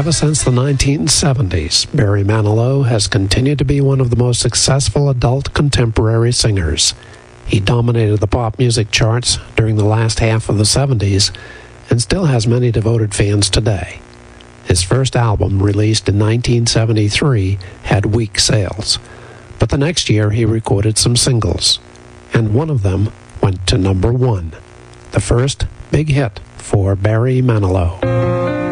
Ever since the 1970s, Barry Manilow has continued to be one of the most successful adult contemporary singers. He dominated the pop music charts during the last half of the 70s and still has many devoted fans today. His first album, released in 1973, had weak sales, but the next year he recorded some singles, and one of them went to number one, the first big hit for Barry Manilow.